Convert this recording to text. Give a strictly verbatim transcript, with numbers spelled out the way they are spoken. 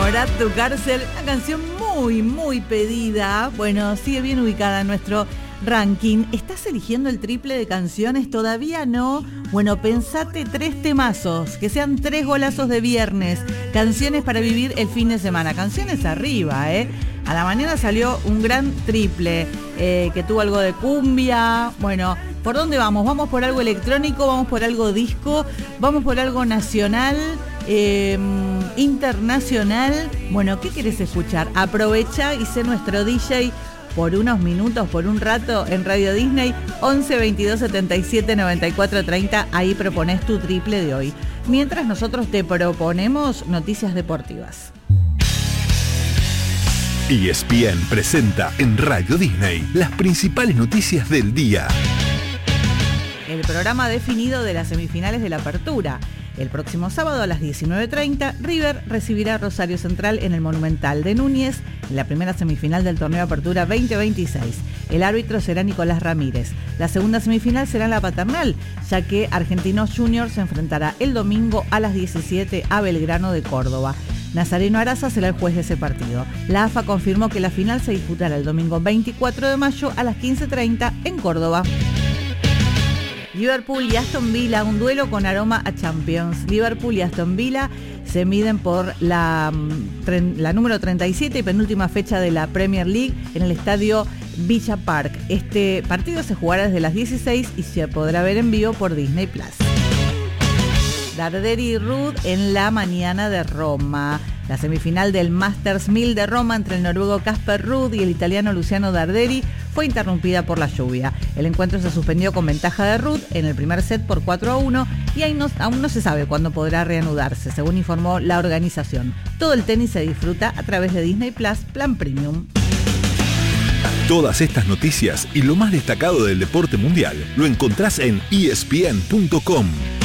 Morat tu cárcel, una canción muy, muy pedida. Bueno, sigue bien ubicada en nuestro ranking. ¿Estás eligiendo el triple de canciones? ¿Todavía no? Bueno, pensate tres temazos, que sean tres golazos de viernes. Canciones para vivir el fin de semana. Canciones arriba, ¿eh? A la mañana salió un gran triple, eh, que tuvo algo de cumbia. Bueno, ¿por dónde vamos? ¿Vamos por algo electrónico? ¿Vamos por algo disco? ¿Vamos por algo nacional? Eh, internacional. Bueno, ¿qué querés escuchar? Aprovecha y sé nuestro D J por unos minutos, por un rato en Radio Disney. Once veintidós setenta y siete noventa y cuatro treinta. Ahí propones tu triple de hoy. Mientras nosotros te proponemos noticias deportivas. E S P N presenta en Radio Disney las principales noticias del día. El programa definido de las semifinales de la Apertura. El próximo sábado a las diecinueve treinta, River recibirá a Rosario Central en el Monumental de Núñez, en la primera semifinal del torneo Apertura veinte veintiséis. El árbitro será Nicolás Ramírez. La segunda semifinal será en la Paternal, ya que Argentinos Juniors se enfrentará el domingo a las diecisiete a Belgrano de Córdoba. Nazareno Araza será el juez de ese partido. La A F A confirmó que la final se disputará el domingo veinticuatro de mayo a las quince treinta en Córdoba. Liverpool y Aston Villa, un duelo con aroma a Champions. Liverpool y Aston Villa se miden por la, la número treinta y siete y penúltima fecha de la Premier League en el estadio Villa Park. Este partido se jugará desde las dieciséis y se podrá ver en vivo por Disney Plus. Darderi y Ruud en la mañana de Roma. La semifinal del Masters mil de Roma entre el noruego Casper Ruud y el italiano Luciano Darderi fue interrumpida por la lluvia. El encuentro se suspendió con ventaja de Ruud en el primer set por cuatro a uno y ahí no, aún no se sabe cuándo podrá reanudarse, según informó la organización. Todo el tenis se disfruta a través de Disney Plus Plan Premium. Todas estas noticias y lo más destacado del deporte mundial lo encontrás en E S P N punto com.